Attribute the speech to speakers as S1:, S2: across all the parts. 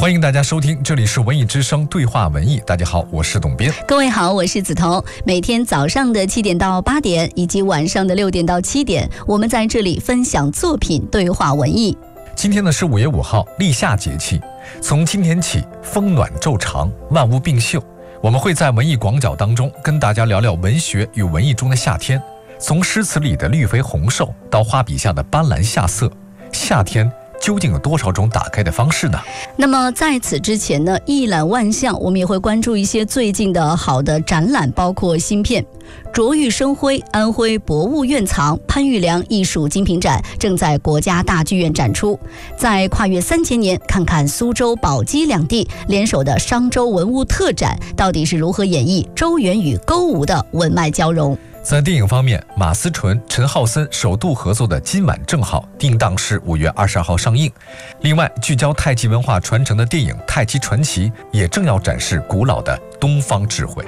S1: 欢迎大家收听，这里是文艺之声对话文艺。大家好，我是董斌。
S2: 各位好，我是梓潼。每天早上的7点到8点，以及晚上的6点到7点，我们在这里分享作品，对话文艺。
S1: 今天呢是5月5号，立夏节气。从今天起，风暖昼长，万物并秀。我们会在文艺广角当中跟大家聊聊文学与文艺中的夏天，从诗词里的绿肥红瘦到画笔下的斑斓夏色，夏天究竟有多少种打开的方式呢？
S2: 那么在此之前呢，一览万象，我们也会关注一些最近的好的展览，包括新片卓玉生辉安徽博物院藏潘玉良艺术精品展正在国家大剧院展出。在跨越3000年，看看苏州宝鸡两地联手的商周文物特展到底是如何演绎周原与勾吴的文脉交融。
S1: 在电影方面，马思纯、陈浩森首度合作的《今晚正好》定档是5月22号上映。另外，聚焦太极文化传承的电影《太极传奇》也正要展示古老的东方智慧。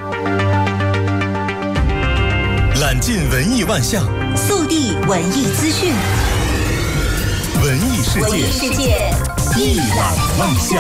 S3: 揽尽文艺万象，
S4: 速递文艺资讯，
S3: 文艺世界一览万象。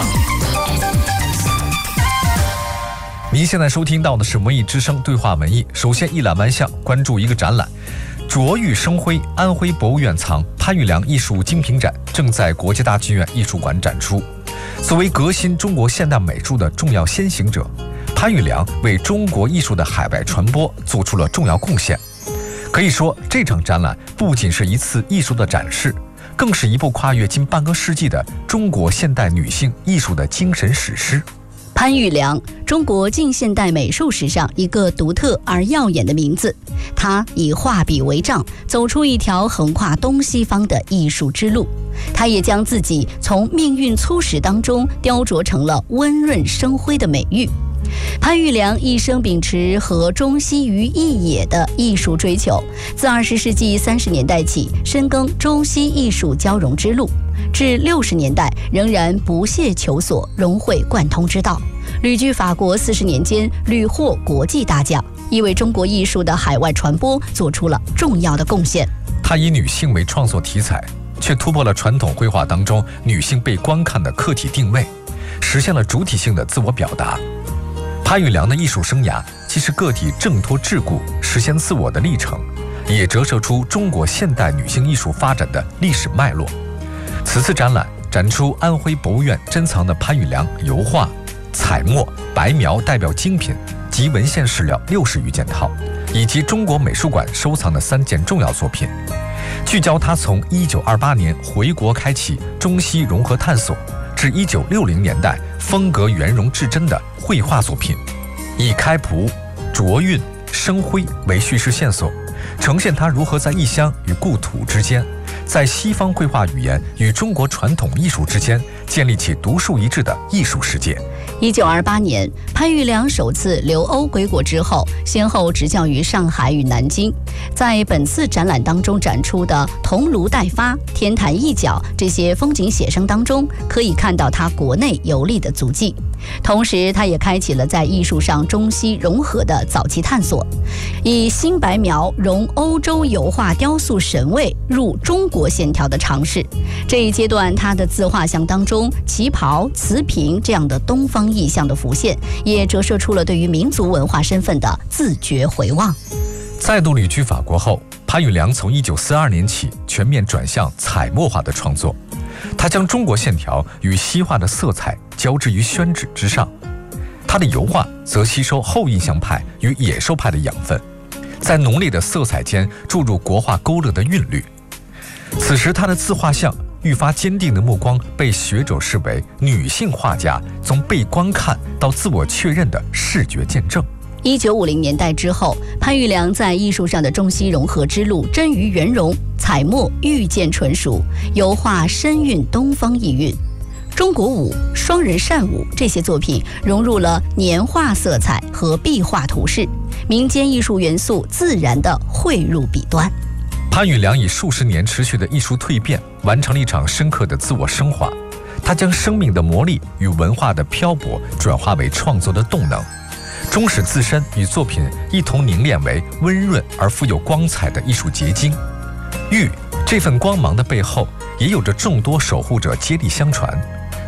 S1: 您现在收听到的是文艺之声对话文艺。首先一览万象，关注一个展览，卓玉生辉安徽博物院藏潘玉良艺术精品展正在国家大剧院艺术馆展出。作为革新中国现代美术的重要先行者，潘玉良为中国艺术的海外传播做出了重要贡献。可以说，这场展览不仅是一次艺术的展示，更是一部跨越近半个世纪的中国现代女性艺术的精神史诗。
S2: 潘玉良，中国近现代美术史上一个独特而耀眼的名字。他以画笔为杖，走出一条横跨东西方的艺术之路。他也将自己从命运粗使当中雕琢成了温润生辉的美誉。潘玉良一生秉持和中西于一野的艺术追求，自20世纪30年代起深耕中西艺术交融之路，至60年代仍然不懈求索融会贯通之道，旅居法国40年间屡获国际大奖，亦为中国艺术的海外传播做出了重要的贡献。
S1: 他以女性为创作题材，却突破了传统绘画当中女性被观看的客体定位，实现了主体性的自我表达。潘玉良的艺术生涯既是个体挣脱桎梏实现自我的历程，也折射出中国现代女性艺术发展的历史脉络。此次展览展出安徽博物院珍藏的潘玉良油画、彩墨、白描代表精品及文献史料60余件套，以及中国美术馆收藏的3件重要作品，聚焦他从1928年回国开启中西融合探索，至1960年代风格圆融至真的绘画作品，以开蒲、卓韵、生辉为叙事线索，呈现他如何在异乡与故土之间，在西方绘画语言与中国传统艺术之间建立起独树一帜的艺术世界。
S2: 1928年，潘玉良首次留欧归国之后，先后执教于上海与南京。在本次展览当中展出的桐庐待发、天坛一角这些风景写生当中，可以看到他国内游历的足迹。同时，他也开启了在艺术上中西融合的早期探索，以新白描融欧洲油画雕塑神味入中国线条的尝试。这一阶段，他的自画像当中旗袍、瓷瓶这样的东方意象的浮现，也折射出了对于民族文化身份的自觉回望。
S1: 再度旅居法国后，潘玉良从1942年起全面转向彩墨画的创作。他将中国线条与西画的色彩交织于宣纸之上，他的油画则吸收后印象派与野兽派的养分，在浓烈的色彩间注入国画勾勒的韵律。此时他的自画像愈发坚定的目光被学者视为女性画家从被观看到自我确认的视觉见证。
S2: 1950年代之后，潘玉良在艺术上的中西融合之路臻于圆融，彩墨愈见纯熟，油画深蕴东方意蕴。中国舞、双人扇舞这些作品融入了年画色彩和壁画图式，民间艺术元素自然地汇入笔端。
S1: 潘玉良以数十年持续的艺术蜕变，完成了一场深刻的自我升华。他将生命的魔力与文化的漂泊转化为创作的动能，终使自身与作品一同凝练为温润而富有光彩的艺术结晶。玉这份光芒的背后，也有着众多守护者接力相传，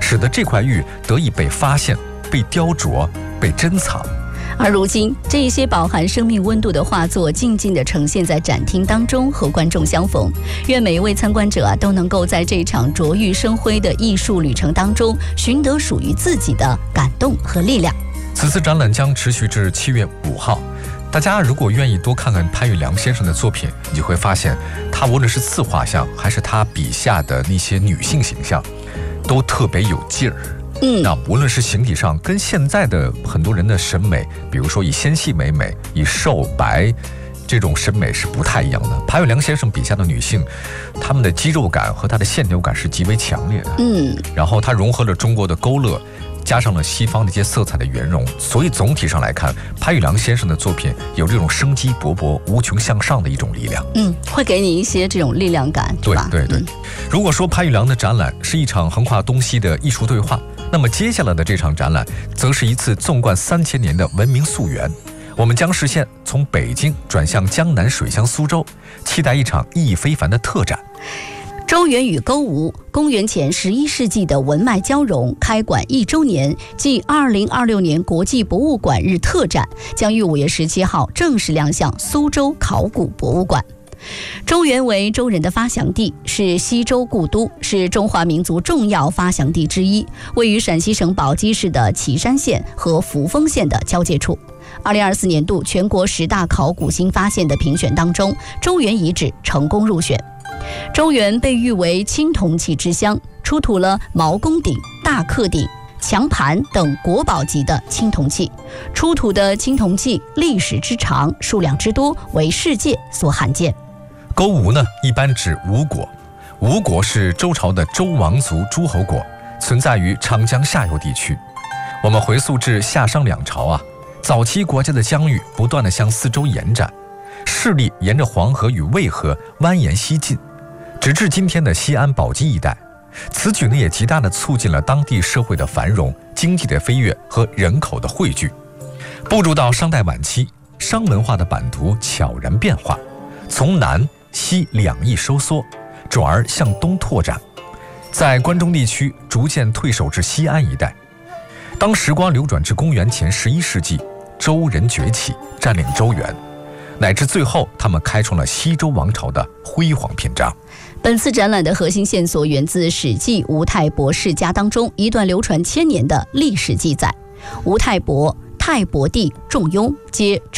S1: 使得这块玉得以被发现、被雕琢、被珍藏。
S2: 而如今，这一些饱含生命温度的画作静静地呈现在展厅当中，和观众相逢。愿每一位参观者都能够在这场卓越生辉的艺术旅程当中，寻得属于自己的感动和力量。
S1: 此次展览将持续至7月5号。大家如果愿意多看看潘玉良先生的作品，你就会发现，他无论是自画像，还是他笔下的那些女性形象，都特别有劲儿。那无论是形体上跟现在的很多人的审美，比如说以纤细为美，以瘦白这种审美是不太一样的。潘玉良先生笔下的女性，她们的肌肉感和她的线条感是极为强烈的。然后他融合了中国的勾勒，加上了西方的一些色彩的圆融，所以总体上来看，潘玉良先生的作品有这种生机勃勃、无穷向上的一种力量。
S2: 会给你一些这种力量感，
S1: 对
S2: 吧？
S1: 对对。如果说潘玉良的展览是一场横跨东西的艺术对话，那么接下来的这场展览则是一次纵贯3000年的文明溯源。我们将视线从北京转向江南水乡苏州，期待一场意义非凡的特展。
S2: 周原与勾吴，公元前11世纪的文脉交融，开馆1周年暨2026年国际博物馆日特展将于5月17号正式亮相苏州考古博物馆。周原为周人的发祥地，是西周故都，是中华民族重要发祥地之一，位于陕西省宝鸡市的岐山县和扶风县的交界处。2024年度全国10大考古新发现的评选当中，周原遗址成功入选。周原被誉为青铜器之乡，出土了毛公鼎、大克鼎、强盘等国宝级的青铜器，出土的青铜器历史之长、数量之多，为世界所罕见。
S1: 勾吴呢，一般指吴国。吴国是周朝的周王族诸侯国，存在于长江下游地区。我们回溯至夏商两朝早期国家的疆域不断地向四周延展，势力沿着黄河与渭河蜿蜒西进，直至今天的西安宝鸡一带。此举呢，也极大地促进了当地社会的繁荣、经济的飞跃和人口的汇聚。步入到商代晚期，商文化的版图悄然变化，从南西两翼收缩，转而向东拓展，在关中地区逐渐退守至西安一带。当时光流转至公元前11世纪，周人崛起，占领周原，乃至最后他们开创了西周王朝的辉煌篇章。
S2: 本次展览的核心线索源自《史记·吴太伯世家》当中一段流传1000年的历史记载。吴太伯、太伯弟仲雍皆